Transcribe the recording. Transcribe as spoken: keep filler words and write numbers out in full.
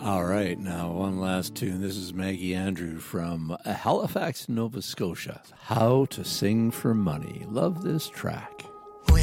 All right, now one last tune. This is Maggie Andrew from Halifax, Nova Scotia. How to Sing for Money. Love this track.